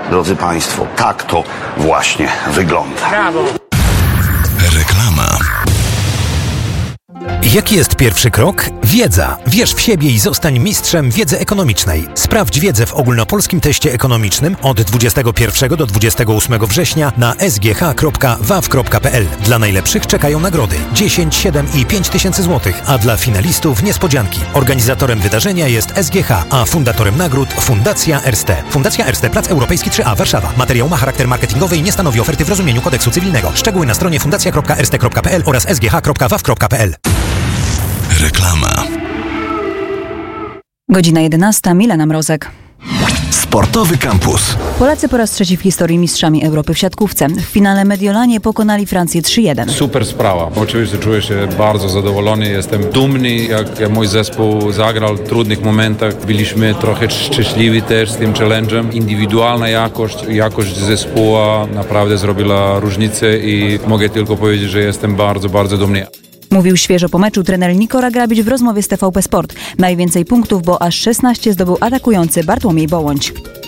drodzy Państwo, tak to właśnie wygląda. Brawo! Reklama. Jaki jest pierwszy krok? Wiedza. Wierz w siebie i zostań mistrzem wiedzy ekonomicznej. Sprawdź wiedzę w ogólnopolskim teście ekonomicznym od 21 do 28 września na sgh.waw.pl. Dla najlepszych czekają nagrody 10, 7 i 5 tysięcy złotych, a dla finalistów niespodzianki. Organizatorem wydarzenia jest SGH, a fundatorem nagród Fundacja Erste. Fundacja Erste, Plac Europejski 3A, Warszawa. Materiał ma charakter marketingowy i nie stanowi oferty w rozumieniu kodeksu cywilnego. Szczegóły na stronie fundacja.erste.pl oraz sgh.waw.pl. Reklama. Godzina 11. Milena Mrozek. Sportowy Campus. Polacy po raz trzeci w historii mistrzami Europy w siatkówce. W finale Mediolanie pokonali Francję 3-1. Super sprawa. Oczywiście czuję się bardzo zadowolony. Jestem dumny, jak mój zespół zagrał w trudnych momentach. Byliśmy trochę szczęśliwi też z tym challenge'em. Indywidualna jakość zespołu naprawdę zrobiła różnicę i mogę tylko powiedzieć, że jestem bardzo, bardzo dumny. Mówił świeżo po meczu trener Nikola Grabicz w rozmowie z TVP Sport. Najwięcej punktów, bo aż 16 zdobył atakujący Bartłomiej Bołądź.